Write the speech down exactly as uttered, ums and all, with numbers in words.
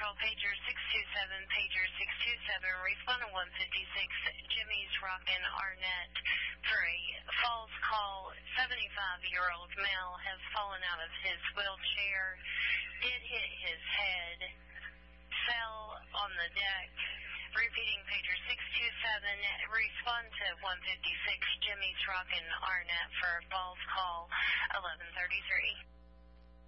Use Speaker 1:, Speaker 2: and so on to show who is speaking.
Speaker 1: Central, pager six two seven, pager six two seven, respond to one fifty-six, Jimmy's Rockin' Arnett for a false call. seventy-five-year-old male has fallen out of his wheelchair, did hit his head, fell on the deck. Repeating, pager six two seven, respond to one fifty-six, Jimmy's Rockin' Arnett for false call eleven thirty-three.